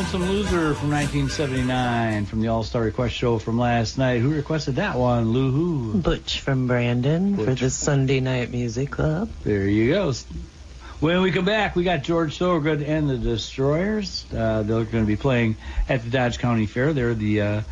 Lonesome Loser from 1979 from the All-Star Request Show from last night. Who requested that one, Lou Who? Butch from Brandon for the Sunday Night Music Club. There you go. When we come back, we got George Thorogood and the Destroyers. They're going to be playing at the Dodge County Fair. They're the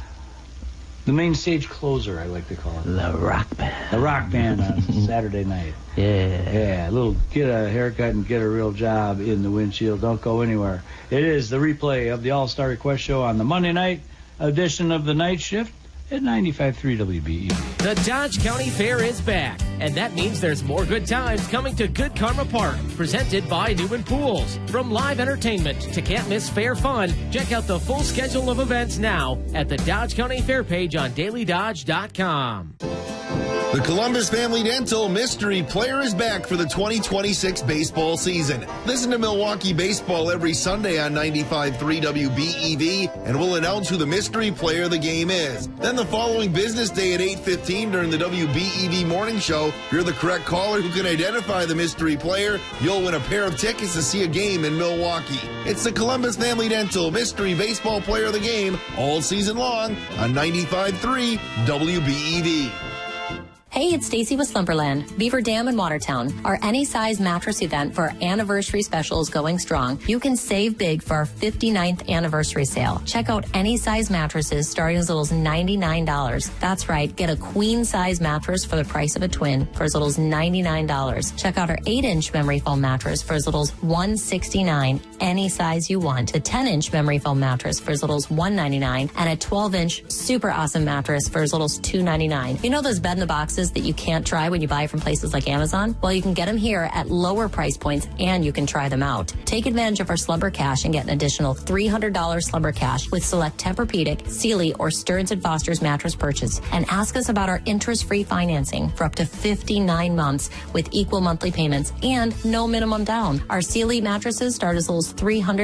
main stage closer, I like to call it. The rock band. The rock band on Saturday night. Yeah. Get a haircut and get a real job in the windshield. Don't go anywhere. It is the replay of the All-Star Request Show on the Monday night edition of the Night Shift at 95.3 WBEV. The Dodge County Fair is back, and that means there's more good times coming to Good Karma Park, presented by Newman Pools. From live entertainment to can't-miss fair fun, check out the full schedule of events now at the Dodge County Fair page on dailydodge.com. The Columbus Family Dental Mystery Player is back for the 2026 baseball season. Listen to Milwaukee baseball every Sunday on 95.3 WBEV, and we'll announce who the mystery player of the game is. Then the following business day at 8:15 during the WBEV morning show, if you're the correct caller who can identify the mystery player, you'll win a pair of tickets to see a game in Milwaukee. It's the Columbus Family Dental Mystery Baseball Player of the Game all season long on 95.3 WBEV. Hey, it's Stacy with Slumberland, Beaver Dam in Watertown. Our any size mattress event for our anniversary special is going strong. You can save big for our 59th anniversary sale. Check out any size mattresses starting as little as $99. That's right, get a queen size mattress for the price of a twin for as little as $99. Check out our 8-inch memory foam mattress for as little as $169. Any size you want. A 10-inch memory foam mattress for as little as $199, and a 12-inch super awesome mattress for as little as $299. You know those bed in the boxes that you can't try when you buy from places like Amazon? Well, you can get them here at lower price points, and you can try them out. Take advantage of our Slumber Cash and get an additional $300 Slumber Cash with select Tempur-Pedic, Sealy, or Stearns & Foster's mattress purchase. And ask us about our interest-free financing for up to 59 months with equal monthly payments and no minimum down. Our Sealy mattresses start as low as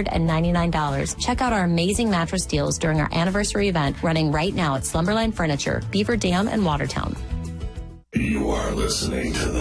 $399. Check out our amazing mattress deals during our anniversary event running right now at Slumberland Furniture, Beaver Dam, and Watertown. You are listening to the